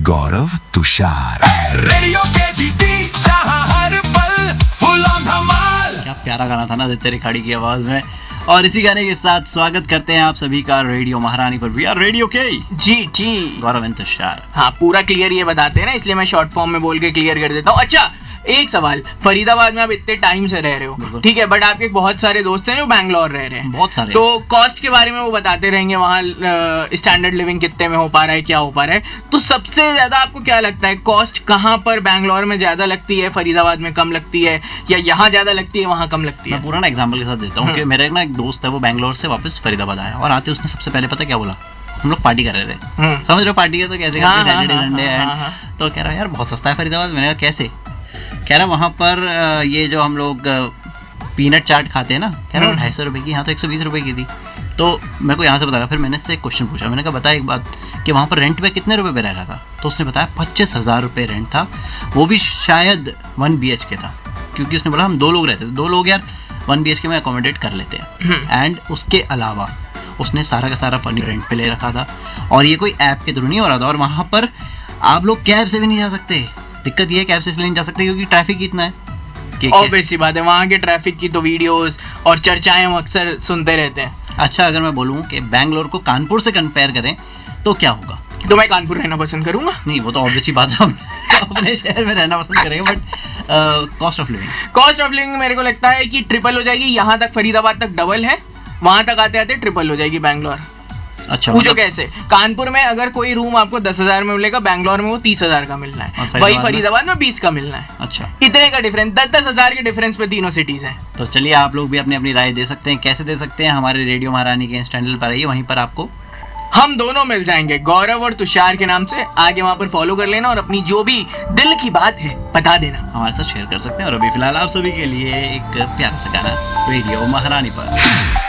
गौरव Tushar, radio KGT, जहां हर पल full on धमाल। क्या प्यारा गाना था ना आदित्य रिखाड़ी की आवाज में। और इसी गाने के साथ स्वागत करते हैं आप सभी का रेडियो महारानी पर। वी आर रेडियो KGT, गौरव तुषार। हाँ पूरा क्लियर ये बताते हैं ना, इसलिए मैं शॉर्ट फॉर्म में बोल के क्लियर कर देता हूँ। अच्छा एक सवाल, फरीदाबाद में आप इतने टाइम से रह रहे हो, ठीक है, बट आपके बहुत सारे दोस्त हैं जो बैंगलोर रह रहे हैं, बहुत सारे, तो कॉस्ट के बारे में वो बताते रहेंगे, वहाँ स्टैंडर्ड लिविंग कितने में हो पा रहा है, क्या हो पा रहा है। तो सबसे ज्यादा आपको क्या लगता है, कॉस्ट कहाँ पर बैंगलोर में ज्यादा लगती है, फरीदाबाद में कम लगती है, या यहाँ ज्यादा लगती है वहाँ कम लगती है? मैं पूरा ना एग्जाम्पल के साथ देता हूँ कि मेरा ना एक दोस्त है, वो बैंगलोर से वापस फरीदाबाद आया और आते उसने सबसे पहले पता क्या बोला, हम लोग पार्टी कर रहे थे, समझ रहे हो पार्टी है तो कैसे करते, सैटरडे संडे है, तो कह रहा है यार बहुत सस्ता है फरीदाबाद। मैंने कहा कैसे, कह रहा वहाँ पर ये जो हम लोग पीनट चाट खाते हैं ना, कह रहा 250 रुपये की, यहाँ तो 120 रुपये की थी। तो मेरे को यहाँ से बताया, फिर मैंने इससे एक क्वेश्चन पूछा, मैंने कहा बता एक बात कि वहाँ पर रेंट पे कितने रुपए पे रह रहा था, तो उसने बताया 25,000 रुपये रेंट था, वो भी शायद 1 BHK था, क्योंकि उसने बोला हम 2 लोग रहते थे, 2 लोग यार 1 BHK में अकोमोडेट कर लेते हैं। एंड उसके अलावा उसने सारा का सारा पानी रेंट पे ले रखा था, और ये कोई ऐप के थ्रू नहीं हो रहा था। और वहाँ पर आप लोग कैब से भी नहीं जा सकते, दिक्कत ये है कैब से इसलिए नहीं जा सकते क्योंकि ट्रैफिक इतना है। ऑब्वियस सी बात है, वहाँ के ट्रैफिक की तो वीडियोस और चर्चाएं हम अक्सर सुनते रहते हैं। अच्छा अगर मैं बोलूँ कि बैंगलोर को कानपुर से कंपेयर करें तो क्या होगा, तो मैं कानपुर रहना पसंद करूंगा। नहीं वो तो ऑब्वियसली बात है, हम अपने शहर में रहना पसंद करेंगे, बट कॉस्ट ऑफ लिविंग मेरे को लगता है कि ट्रिपल हो जाएगी। यहाँ तक फरीदाबाद तक डबल है, वहां तक आते आते ट्रिपल हो जाएगी बैंगलोर। अच्छा पूछो कैसे, कानपुर में अगर कोई रूम आपको 10,000 में मिलेगा, बैंगलोर में वो 30,000 का मिलना है, वही फरीदाबाद में 20 का मिलना है। अच्छा इतने का डिफरेंस, 10,000 के डिफरेंस पे तीनों सिटीज हैं। तो चलिए आप लोग भी अपनी अपनी राय दे सकते हैं, कैसे दे सकते हैं, हमारे रेडियो महारानी के इंस्टा हैंडल पर आइए, वहीं पर आपको हम दोनों मिल जाएंगे, गौरव और तुषार के नाम से। आगे वहां पर फॉलो कर लेना और अपनी जो भी दिल की बात है बता देना, हमारे साथ शेयर कर सकते हैं। और अभी फिलहाल आप सभी के लिए एक प्यारा सा गाना रेडियो महारानी पर।